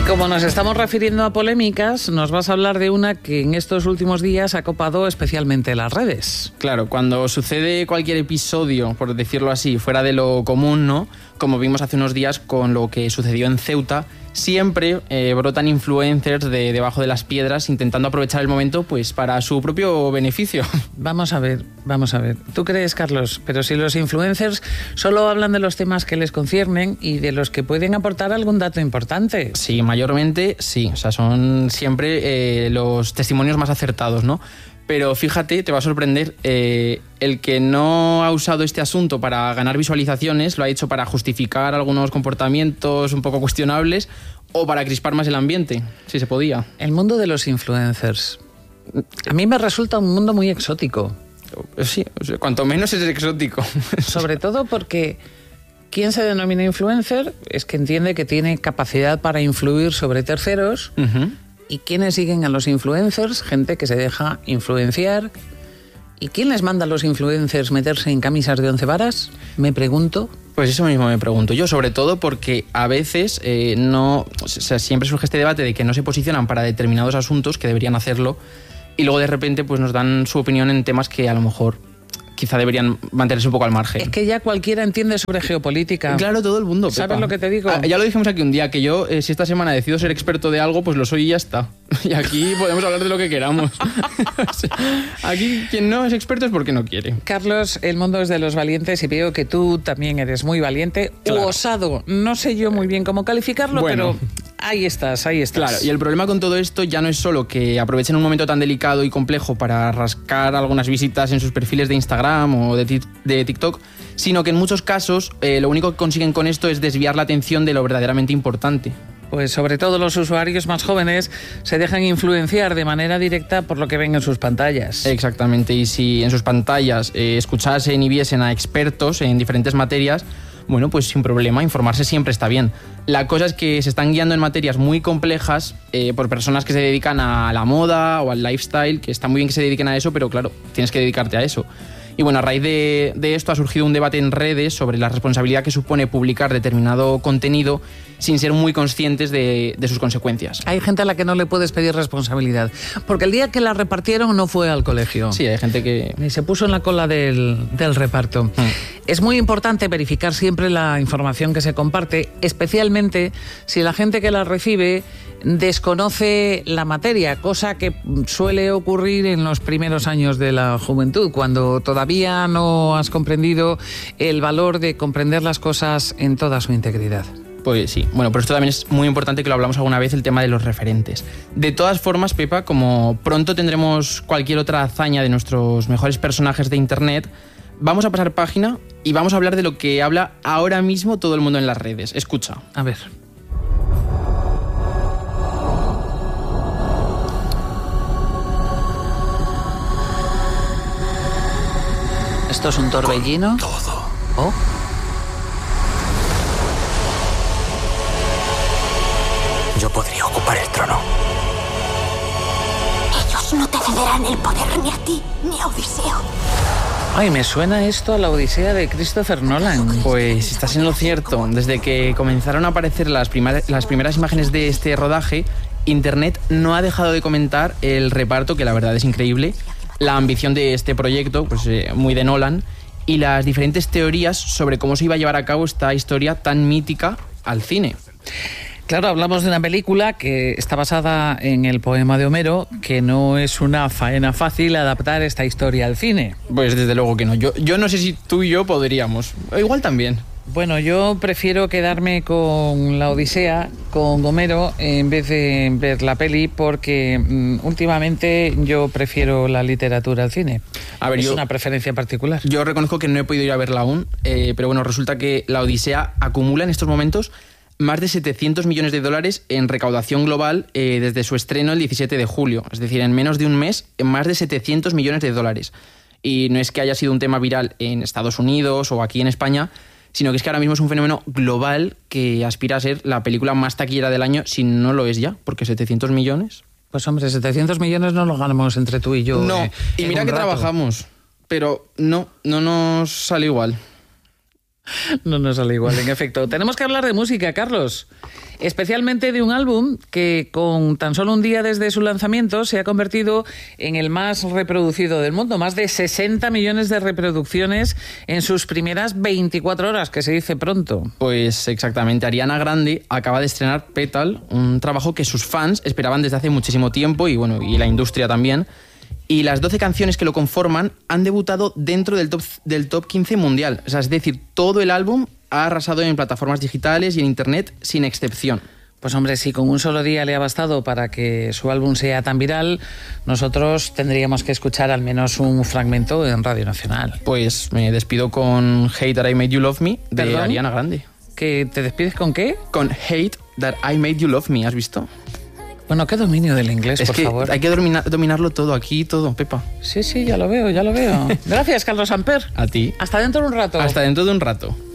Como nos estamos refiriendo a polémicas, nos vas a hablar de una que en estos últimos días ha copado especialmente las redes. Claro, cuando sucede cualquier episodio, por decirlo así, fuera de lo común, ¿no? Como vimos hace unos días con lo que sucedió en Ceuta, siempre brotan influencers de debajo de las piedras intentando aprovechar el momento pues para su propio beneficio. Vamos a ver. ¿Tú crees, Carlos? Pero si los influencers solo hablan de los temas que les conciernen y de los que pueden aportar algún dato importante. Sí, mayormente sí. O sea, son siempre los testimonios más acertados, ¿no? Pero fíjate, te va a sorprender, el que no ha usado este asunto para ganar visualizaciones lo ha hecho para justificar algunos comportamientos un poco cuestionables o para crispar más el ambiente, si se podía. El mundo de los influencers. A mí me resulta un mundo muy exótico. Sí, o sea, cuanto menos es exótico. Sobre todo porque quien se denomina influencer es que entiende que tiene capacidad para influir sobre terceros. Uh-huh. ¿Y quiénes siguen a los influencers? Gente que se deja influenciar. ¿Y quién les manda a los influencers meterse en camisas de 11 varas? Me pregunto. Pues eso mismo me pregunto yo, sobre todo porque a veces siempre surge este debate de que no se posicionan para determinados asuntos que deberían hacerlo y luego de repente pues nos dan su opinión en temas que a lo mejor quizá deberían mantenerse un poco al margen. Es que ya cualquiera entiende sobre geopolítica. Claro, todo el mundo, Pepa. ¿Sabes lo que te digo? Ya lo dijimos aquí un día, que yo, si esta semana decido ser experto de algo, pues lo soy y ya está. Y aquí podemos hablar de lo que queramos. Aquí quien no es experto es porque no quiere. Carlos, el mundo es de los valientes y veo que tú también eres muy valiente. Claro. U osado. No sé yo muy bien cómo calificarlo, bueno, pero ahí estás. Claro, y el problema con todo esto ya no es solo que aprovechen un momento tan delicado y complejo para rascar algunas visitas en sus perfiles de Instagram o de TikTok, sino que en muchos casos lo único que consiguen con esto es desviar la atención de lo verdaderamente importante. Pues sobre todo los usuarios más jóvenes se dejan influenciar de manera directa por lo que ven en sus pantallas. Exactamente, y si en sus pantallas escuchasen y viesen a expertos en diferentes materias, bueno, pues sin problema, informarse siempre está bien. La cosa es que se están guiando en materias muy complejas por personas que se dedican a la moda o al lifestyle, que está muy bien que se dediquen a eso, pero claro, tienes que dedicarte a eso. Y bueno, a raíz de esto ha surgido un debate en redes sobre la responsabilidad que supone publicar determinado contenido sin ser muy conscientes de sus consecuencias. Hay gente a la que no le puedes pedir responsabilidad, porque el día que la repartieron no fue al colegio. Sí, hay gente que... Ni se puso en la cola del reparto. Es muy importante verificar siempre la información que se comparte, especialmente si la gente que la recibe desconoce la materia, cosa que suele ocurrir en los primeros años de la juventud, cuando todavía no has comprendido el valor de comprender las cosas en toda su integridad. Pues sí, bueno, pero esto también es muy importante, que lo hablamos alguna vez, el tema de los referentes. De todas formas, Pepa, como pronto tendremos cualquier otra hazaña de nuestros mejores personajes de internet, vamos a pasar página y vamos a hablar de lo que habla ahora mismo todo el mundo en las redes. Escucha. A ver. ¿Esto es un torbellino? Todo. ¿Oh? Yo podría ocupar el trono. Ellos no te cederán el poder ni a ti ni a Odiseo. Ay, me suena esto a la Odisea de Christopher Nolan. Pues estás en lo cierto. Desde que comenzaron a aparecer las primeras imágenes de este rodaje, Internet no ha dejado de comentar el reparto, que la verdad es increíble, la ambición de este proyecto, pues muy de Nolan, y las diferentes teorías sobre cómo se iba a llevar a cabo esta historia tan mítica al cine. Claro, hablamos de una película que está basada en el poema de Homero, que no es una faena fácil adaptar esta historia al cine. Pues desde luego que no. Yo no sé si tú y yo podríamos. Igual también. Bueno, yo prefiero quedarme con la Odisea, con Homero, en vez de ver la peli, porque últimamente yo prefiero la literatura al cine. A ver, es una preferencia particular. Yo reconozco que no he podido ir a verla aún, pero bueno, resulta que la Odisea acumula en estos momentos más de 700 millones de dólares en recaudación global desde su estreno el 17 de julio. Es decir, en menos de un mes, más de 700 millones de dólares. Y no es que haya sido un tema viral en Estados Unidos o aquí en España, sino que es que ahora mismo es un fenómeno global que aspira a ser la película más taquillera del año, si no lo es ya, porque 700 millones... Pues hombre, 700 millones no los ganamos entre tú y yo. No, y mira que trabajamos, pero no nos sale igual. No nos sale igual, en efecto. Tenemos que hablar de música, Carlos. Especialmente de un álbum que con tan solo un día desde su lanzamiento se ha convertido en el más reproducido del mundo. Más de 60 millones de reproducciones en sus primeras 24 horas, que se dice pronto. Pues exactamente. Ariana Grande acaba de estrenar Petal, un trabajo que sus fans esperaban desde hace muchísimo tiempo y la industria también. Y las 12 canciones que lo conforman han debutado dentro del top 15 mundial. O sea, es decir, todo el álbum ha arrasado en plataformas digitales y en internet sin excepción. Pues hombre, si con un solo día le ha bastado para que su álbum sea tan viral, nosotros tendríamos que escuchar al menos un fragmento en Radio Nacional. Pues me despido con Hate That I Made You Love Me de ¿Perdón? Ariana Grande. ¿Que te despides con qué? Con Hate That I Made You Love Me, ¿has visto? Bueno, qué dominio del inglés, por favor. Hay que dominarlo todo, aquí todo, Pepa. Sí, ya lo veo. Gracias, Carlos Samper. A ti. Hasta dentro de un rato. Hasta dentro de un rato.